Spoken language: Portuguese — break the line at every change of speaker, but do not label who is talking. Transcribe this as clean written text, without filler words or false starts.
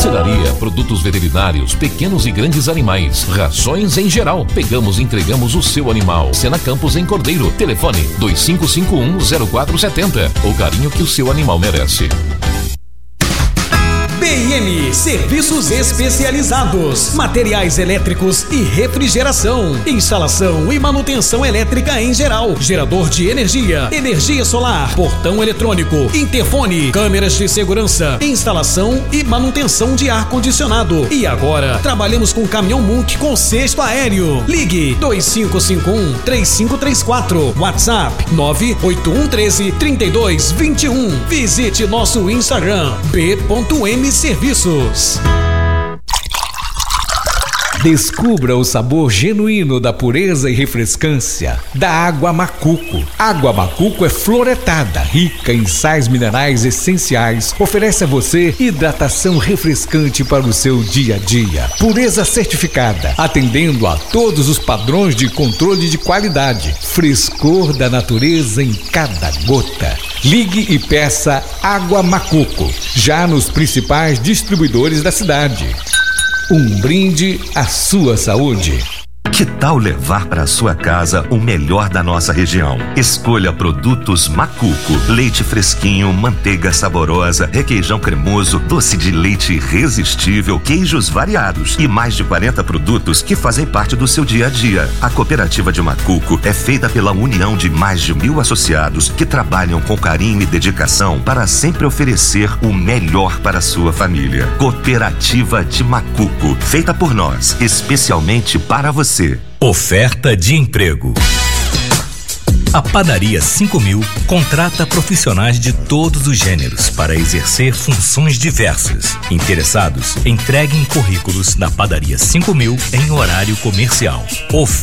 Rações, produtos veterinários, pequenos e grandes animais, rações em geral. Pegamos e entregamos o seu animal. Sena Campos em Cordeiro. Telefone 2551-0470. O carinho que o seu animal merece.
BM Serviços Especializados, materiais elétricos e refrigeração, instalação e manutenção elétrica em geral, gerador de energia, energia solar, portão eletrônico, interfone, câmeras de segurança, instalação e manutenção de ar-condicionado. E agora, trabalhamos com caminhão MUC com cesto aéreo. Ligue 2551-3534, WhatsApp 98113-3221. Visite nosso Instagram, b.m Serviços. Descubra o sabor genuíno da pureza e refrescância da água Macuco. Água Macuco é floretada, rica em sais minerais essenciais, oferece a você hidratação refrescante para o seu dia a dia. Pureza certificada, atendendo a todos os padrões de controle de qualidade. Frescor da natureza em cada gota. Ligue e peça Água Macuco, já nos principais distribuidores da cidade. Um brinde à sua saúde.
Que tal levar para sua casa o melhor da nossa região? Escolha produtos Macuco, leite fresquinho, manteiga saborosa, requeijão cremoso, doce de leite irresistível, queijos variados e mais de 40 produtos que fazem parte do seu dia a dia. A cooperativa de Macuco é feita pela união de mais de 1000 associados que trabalham com carinho e dedicação para sempre oferecer o melhor para a sua família. Cooperativa de Macuco, feita por nós, especialmente para você.
Oferta de emprego. A Padaria 5000 contrata profissionais de todos os gêneros para exercer funções diversas. Interessados, entreguem currículos na Padaria 5000 em horário comercial.